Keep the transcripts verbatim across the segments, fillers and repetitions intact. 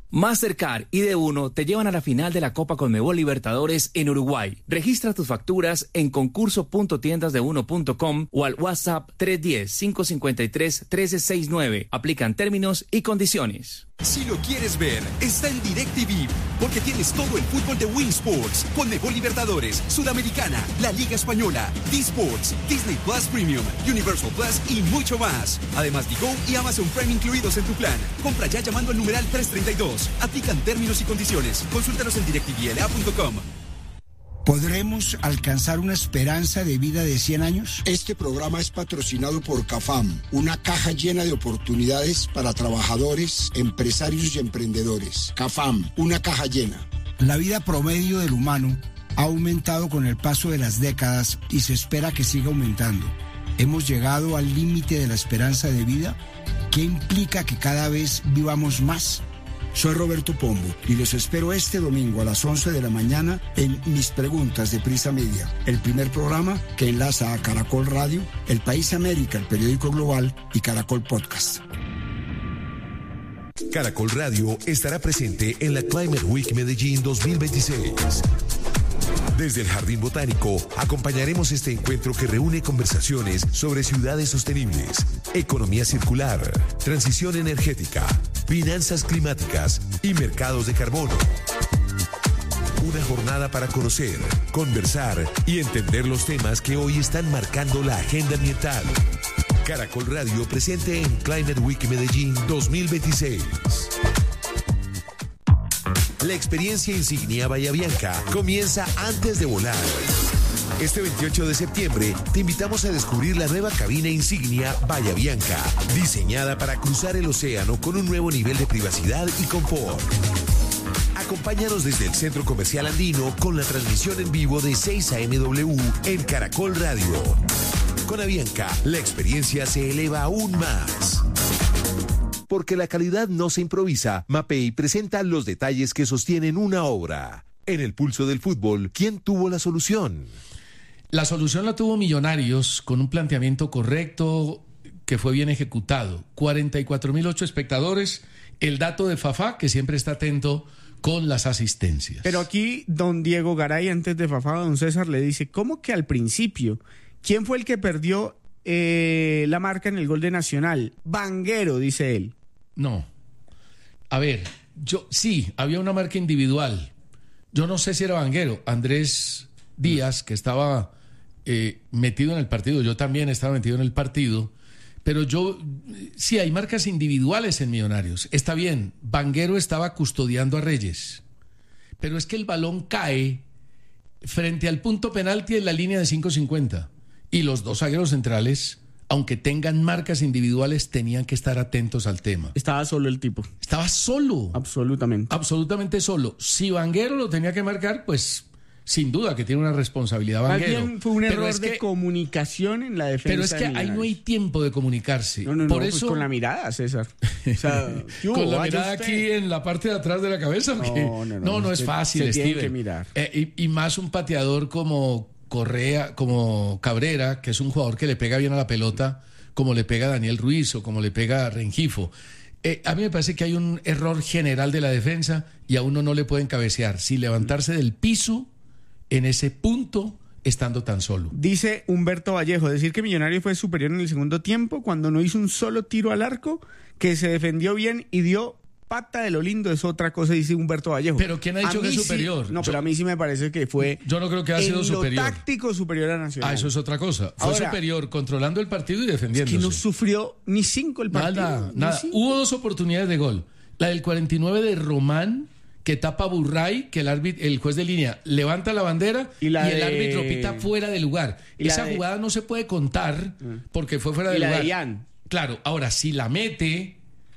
Mastercard y D uno te llevan a la final de la Copa Conmebol Libertadores en Uruguay. Registra tus facturas en concurso punto tiendas de uno punto com o al WhatsApp tres uno cero, cinco cinco tres, uno tres seis nueve. Aplican términos y condiciones. Si lo quieres ver, está en DirecTV, porque tienes todo el fútbol de Win Sports, Conmebol Libertadores, Sudamericana, la Liga Española, D-Sports, Disney Plus Premium, Universal Plus y mucho más. Además, Digo y Amazon Prime incluidos en tu plan. Compra ya llamando al numeral trescientos treinta y dos. Aplican términos y condiciones. Consúltanos en direct t v l a punto com. ¿Podremos alcanzar una esperanza de vida de cien años? Este programa es patrocinado por CAFAM, una caja llena de oportunidades para trabajadores, empresarios y emprendedores. CAFAM, una caja llena. La vida promedio del humano ha aumentado con el paso de las décadas y se espera que siga aumentando. ¿Hemos llegado al límite de la esperanza de vida? ¿Qué implica que cada vez vivamos más? Soy Roberto Pombo y los espero este domingo a las once de la mañana en Mis Preguntas de Prisa Media, el primer programa que enlaza a Caracol Radio, El País América, el periódico global y Caracol Podcast. Caracol Radio estará presente en la Climate Week Medellín dos mil veintiséis. Desde el Jardín Botánico acompañaremos este encuentro que reúne conversaciones sobre ciudades sostenibles, economía circular, transición energética, finanzas climáticas y mercados de carbono. Una jornada para conocer, conversar y entender los temas que hoy están marcando la agenda ambiental. Caracol Radio presente en Climate Week Medellín dos mil veintiséis. La experiencia Insignia Bahía Bianca comienza antes de volar. Este veintiocho de septiembre te invitamos a descubrir la nueva cabina Insignia Bahía Bianca, diseñada para cruzar el océano con un nuevo nivel de privacidad y confort. Acompáñanos desde el Centro Comercial Andino con la transmisión en vivo de seis a m w en Caracol Radio. Con Avianca, la experiencia se eleva aún más. Porque la calidad no se improvisa, Mapei presenta los detalles que sostienen una obra. En el pulso del fútbol, ¿quién tuvo la solución? La solución la tuvo Millonarios con un planteamiento correcto que fue bien ejecutado. cuarenta y cuatro mil ocho espectadores, el dato de Fafá, que siempre está atento con las asistencias. Pero aquí don Diego Garay, antes de Fafá, don César, le dice, ¿cómo que al principio? ¿Quién fue el que perdió eh, la marca en el gol de Nacional? Vanguero, dice él. No. A ver, yo sí, había una marca individual. Yo no sé si era Vanguero. Andrés Díaz, que estaba eh, metido en el partido, yo también estaba metido en el partido, pero yo, sí, hay marcas individuales en Millonarios. Está bien, Vanguero estaba custodiando a Reyes, pero es que el balón cae frente al punto penalti en la línea de cinco cincuenta y los dos zagueros centrales, aunque tengan marcas individuales, tenían que estar atentos al tema. Estaba solo el tipo. Estaba solo. Absolutamente. Absolutamente solo. Si Vanguero lo tenía que marcar, pues sin duda que tiene una responsabilidad Vanguero. Más bien fue un error es de que, comunicación en la defensa. Pero es que de ahí no hay tiempo de comunicarse. No, no, Por no, eso, pues con la mirada, César. O sea, yo, con la mirada aquí en la parte de atrás de la cabeza. No, no, no. No, no es fácil, se Steven. Tiene que mirar. Eh, y, y más un pateador como Correa, como Cabrera, que es un jugador que le pega bien a la pelota, como le pega a Daniel Ruiz o como le pega a Rengifo. Eh, a mí me parece que hay un error general de la defensa y a uno no le pueden cabecear sin levantarse del piso en ese punto estando tan solo. Dice Humberto Vallejo, decir que Millonario fue superior en el segundo tiempo cuando no hizo un solo tiro al arco, que se defendió bien y dio pata de lo lindo, es otra cosa, dice Humberto Vallejo. Pero ¿quién ha dicho que es superior? Sí, no, yo, pero a mí sí me parece que fue... Yo no creo que haya sido superior. En lo táctico superior a Nacional. Ah, eso es otra cosa. Fue Ahora, superior controlando el partido y defendiéndose. Es que no sufrió ni cinco el partido. Nada, nada. Hubo dos oportunidades de gol. La del cuarenta y nueve de Román, que tapa Burray, que el árbitro, el juez de línea levanta la bandera y, la y el de... árbitro pita fuera de lugar. Esa de... jugada no se puede contar porque fue fuera de y lugar. La de Ian. Claro, ahora si la mete,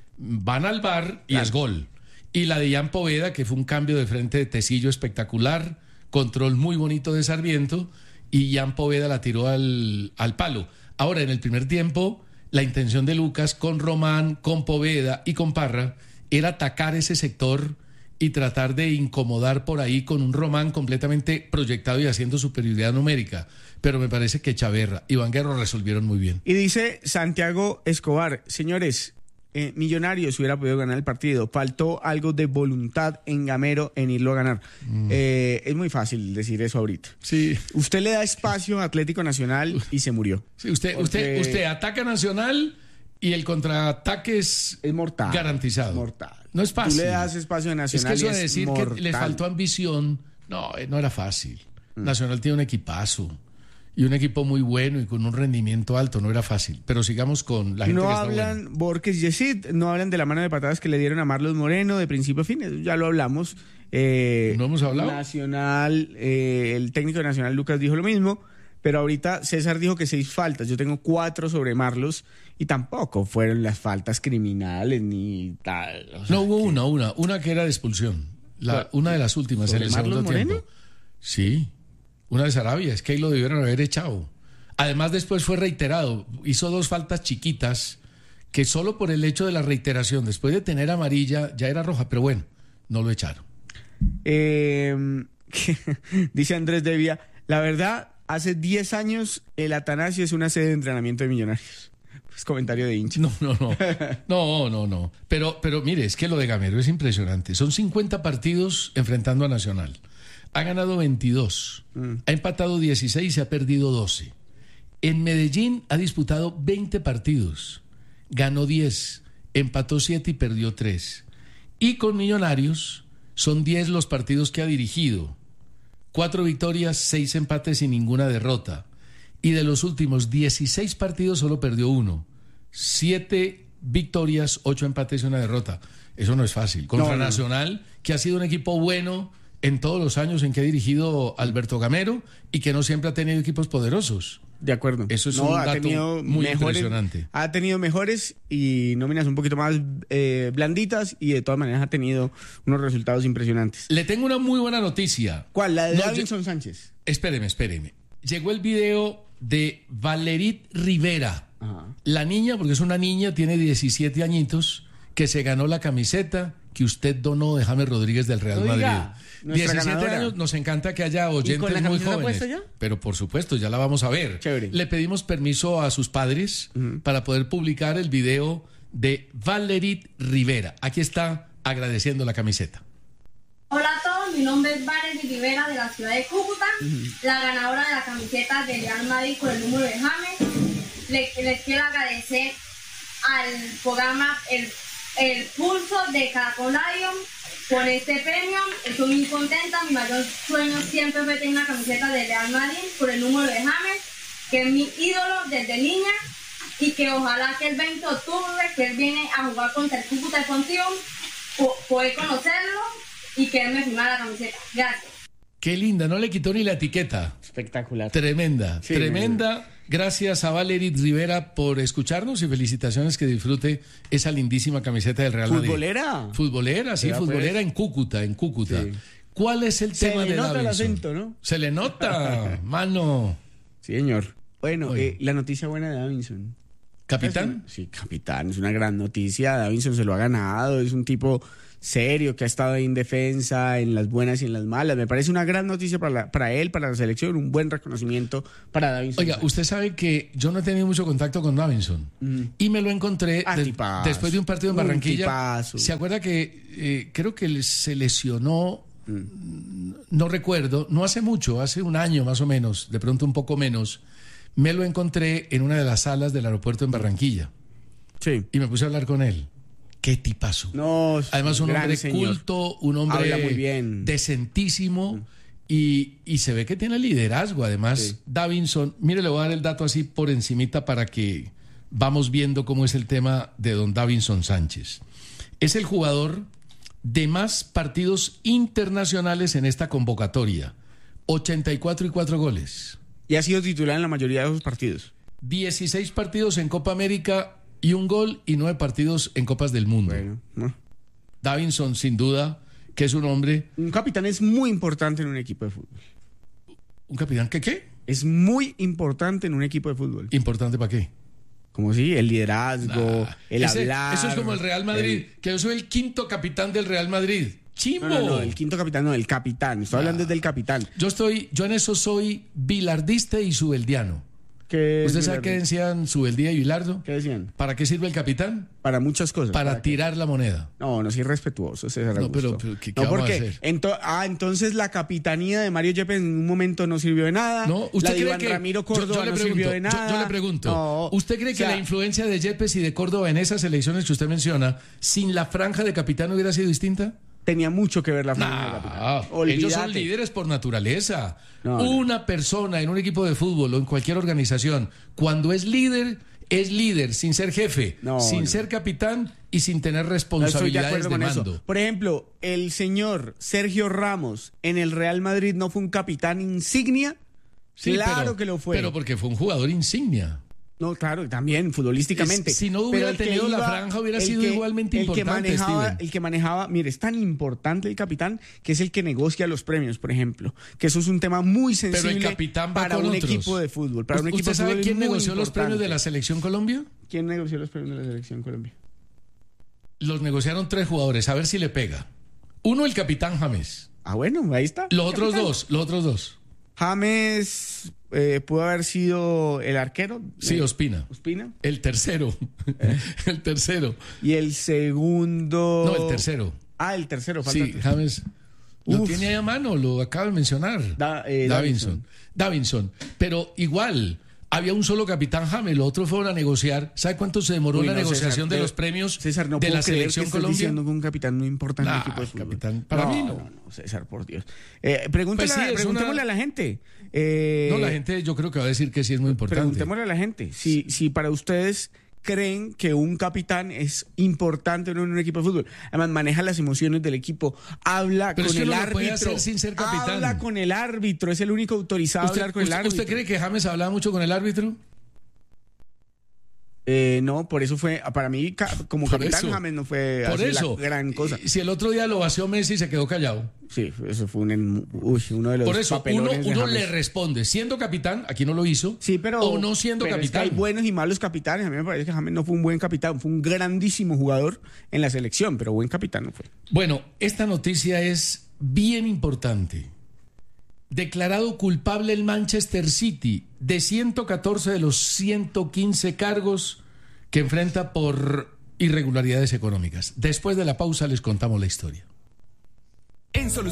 van al V A R y claro. es gol. Y la de Ian Poveda, que fue un cambio de frente de Tecillo espectacular, control muy bonito de Sarmiento, y Ian Poveda la tiró al, al palo. Ahora, en el primer tiempo, la intención de Lucas con Román, con Poveda y con Parra era atacar ese sector y tratar de incomodar por ahí con un Román completamente proyectado y haciendo superioridad numérica. Pero me parece que Chaverra y Vanguero resolvieron muy bien. Y dice Santiago Escobar, señores, eh, Millonarios hubiera podido ganar el partido. Faltó algo de voluntad en Gamero en irlo a ganar. Mm. Eh, es muy fácil decir eso ahorita. Sí. Usted le da espacio a Atlético Nacional y se murió. Sí, usted, Porque... usted, usted ataca Nacional y el contraataque es, es mortal. Garantizado. Mortal. No es fácil. Tú le das espacio a Nacional. Es que eso y de es decir mortal. que le faltó ambición, no, no era fácil. Mm. Nacional tiene un equipazo. Y un equipo muy bueno y con un rendimiento alto, no era fácil. Pero sigamos con la gente no que está hablan, buena. Borges y Yesid, no hablan de la mano de patadas que le dieron a Marlos Moreno de principio a fin, ya lo hablamos. Eh, ¿No hemos hablado? Nacional, eh, el técnico de Nacional, Lucas, dijo lo mismo, pero ahorita César dijo que seis faltas, yo tengo cuatro sobre Marlos y tampoco fueron las faltas criminales ni tal. O sea, no, hubo que... una, una, una que era de expulsión, la, una de las últimas en el Marlos segundo Moreno? tiempo. Sí. Una de Sarabia, es que ahí lo debieron haber echado. Además, después fue reiterado. Hizo dos faltas chiquitas que solo por el hecho de la reiteración, después de tener amarilla, ya era roja. Pero bueno, no lo echaron. Eh, dice Andrés Devia, la verdad, hace diez años el Atanasio es una sede de entrenamiento de Millonarios. Es comentario de hincha. No, no, no. No, no, no. Pero, pero mire, es que lo de Gamero es impresionante. Son cincuenta partidos enfrentando a Nacional. Ha ganado veintidós, mm. ha empatado dieciséis y se ha perdido doce. En Medellín ha disputado veinte partidos, ganó diez, empató siete y perdió tres. Y con Millonarios son diez los partidos que ha dirigido. cuatro victorias, seis empates y ninguna derrota. Y de los últimos dieciséis partidos solo perdió uno. siete victorias, ocho empates y una derrota. Eso no es fácil. Contra no, no. Nacional, que ha sido un equipo bueno en todos los años en que ha dirigido Alberto Gamero y que no siempre ha tenido equipos poderosos. De acuerdo. Eso es no, un ha dato tenido muy mejores, impresionante. Ha tenido mejores y nóminas un poquito más eh, blanditas y de todas maneras ha tenido unos resultados impresionantes. Le tengo una muy buena noticia. ¿Cuál? La de no, Davinson Sánchez. Espéreme, espéreme. Llegó el video de Valerit Rivera. Ajá. La niña, porque es una niña, tiene diecisiete añitos, que se ganó la camiseta que usted donó de James Rodríguez del Real Oiga, Madrid. diecisiete ganadora. Años, nos encanta que haya oyentes muy jóvenes. Ya? Pero por supuesto, ya la vamos a ver. Chévere. Le pedimos permiso a sus padres uh-huh. para poder publicar el video de Valerit Rivera. Aquí está agradeciendo la camiseta. Hola a todos, mi nombre es Valerit Rivera de la ciudad de Cúcuta, uh-huh. la ganadora de la camiseta del Real Madrid con el número de James. Le, les quiero agradecer al programa El El Pulso de Caracol Radio por este premio. Estoy muy contenta. Mi mayor sueño siempre fue tener una camiseta de Real Madrid por el número de James, que es mi ídolo desde niña, y que ojalá que el veinte de octubre, que él viene a jugar contra el Cúcuta Deportivo, po- poder conocerlo y que él me firmara la camiseta. Gracias. Qué linda, no le quitó ni la etiqueta. Espectacular. Tremenda, sí, tremenda. Gracias a Valerit Rivera por escucharnos y felicitaciones, que disfrute esa lindísima camiseta del Real Madrid. ¿Futbolera? Futbolera, sí, futbolera pues. en Cúcuta, en Cúcuta. Sí. ¿Cuál es el Se tema le de nota Davinson? el acento, ¿no? Se le nota, mano. Sí, señor. Bueno, eh, la noticia buena de Davinson. ¿Capitán? Sí, capitán, es una gran noticia. Davinson se lo ha ganado, es un tipo serio que ha estado ahí en defensa, en las buenas y en las malas. Me parece una gran noticia para, la, para él, para la selección, un buen reconocimiento para Davinson. Oiga, usted sabe que yo no he tenido mucho contacto con Davinson mm. y me lo encontré ah, de, después de un partido en Barranquilla. Tipazo. ¿Se acuerda que eh, creo que se lesionó? Mm. No recuerdo, no hace mucho, hace un año más o menos, de pronto un poco menos. Me lo encontré en una de las salas del aeropuerto en Barranquilla. Sí. Y me puse a hablar con él. Qué tipazo. No, además, un hombre señor. culto, un hombre Habla muy bien. decentísimo mm. y, y se ve que tiene liderazgo. Además, sí. Davinson, mire, le voy a dar el dato así por encimita para que vamos viendo cómo es el tema de don Davinson Sánchez. Es el jugador de más partidos internacionales en esta convocatoria. ochenta y cuatro y cuatro goles. Y ha sido titular en la mayoría de esos partidos. dieciséis partidos en Copa América y un gol, y nueve partidos en Copas del Mundo. Bueno, no. Davinson, sin duda, que es un hombre... Un capitán es muy importante en un equipo de fútbol. ¿Un capitán qué qué? Es muy importante en un equipo de fútbol. ¿Importante para qué? Como si el liderazgo, nah, el ese, hablar... Eso es como el Real Madrid, el... que yo soy el quinto capitán del Real Madrid. ¡Chimbo! No, no, no, el quinto capitán, no, el capitán. Estoy nah. hablando del capitán. Yo estoy, yo en eso soy bilardista y subeldiano. ¿Qué ¿Usted es sabe Bilardo? qué decían Subeldía y Bilardo? ¿Qué decían? ¿Para qué sirve el capitán? Para muchas cosas. Para, ¿Para qué? tirar la moneda. No, no, sí, respetuoso, César No, Augusto. pero- pero ¿qué- qué no, vamos a porque hacer? ento- ah, entonces la capitanía de Mario Yepes en un momento no sirvió de nada. No, ¿usted la de cree Iván que Ramiro yo- Córdoba yo, le no pregunto, sirvió de yo- nada? Yo, le pregunto, No, ¿usted cree o que sea, la influencia de Yepes y de Córdoba en esas elecciones que usted menciona, sin la franja de capitán hubiera sido distinta? tenía mucho que ver la franja de No, capitán. ellos son Olvídate. líderes por naturaleza. No, no. Una persona en un equipo de fútbol o en cualquier organización, cuando es líder, es líder sin ser jefe, No, sin no. ser capitán y sin tener No estoy de responsabilidades acuerdo de con mando. eso. Por ejemplo, el señor Sergio Ramos en el Real Madrid no fue un capitán insignia. Sí, claro pero- que lo fue. Pero porque fue un jugador insignia. No, claro, también futbolísticamente. Es- si no Pero hubiera el que tenido la iba- franja, hubiera el sido que- igualmente el que importante, manejaba, Steven. el que manejaba, mire, es tan importante el capitán que es el que negocia los premios, por ejemplo. Que eso es un tema muy Pero sensible el capitán va para con un otros. equipo de fútbol. Para un equipo ¿Usted de sabe fútbol es quién muy negoció los premios de la importante. selección Colombia? ¿Quién negoció los premios de la selección Colombia? Los negociaron tres jugadores, a ver si le pega. Uno, el capitán James. Ah, bueno, ahí está. Los otros Capitán. dos, los otros dos. James eh, pudo haber sido el arquero. Sí, eh, Ospina. Ospina. El tercero. el tercero. Y el segundo. No, el tercero. Ah, el tercero, falta Sí, el tercero. James. Lo Uf. tiene ahí a mano, lo acaba de mencionar. Da- eh, Davinson. Davinson. Pero igual, había un solo capitán James, los otros fueron a negociar. ¿Sabe cuánto se demoró Uy, la no, negociación César, de de- los premios César, no de puedo la creer selección que estés Colombia? diciendo que un capitán no importa en Nah, el equipo de fútbol. capitán, para mí no. No, no, César, por Dios. Eh, pregúntale, Pues sí, es preguntémosle una- a la gente. Eh, No, la gente yo creo que va a decir que sí es muy importante. Preguntémosle a la gente si, si para ustedes creen que un capitán es importante en un equipo de fútbol. Además, maneja las emociones del equipo, habla Pero con es que el uno lo árbitro. puede hacer sin ser capitán. Habla con el árbitro, es el único autorizado a ¿Usted, hablar con el usted- árbitro. usted cree que James hablaba mucho con el árbitro? Eh, no, por eso fue, para mí, ca- como Por capitán, eso. James no fue Por así eso. la gran cosa. Y Si el otro día lo vació Messi y se quedó callado. Sí, eso fue un, en- uy, uno de los Por eso, uno, papelones de uno James. le responde, siendo capitán, aquí no lo hizo, Sí, pero. o no siendo pero es que capitán. hay buenos y malos capitanes. A mí me parece que James no fue un buen capitán, fue un grandísimo jugador en la selección, pero buen capitán no fue. Bueno, esta noticia es bien importante. Declarado culpable el Manchester City de ciento catorce de los ciento quince cargos que enfrenta por irregularidades económicas. Después de la pausa les contamos la historia. En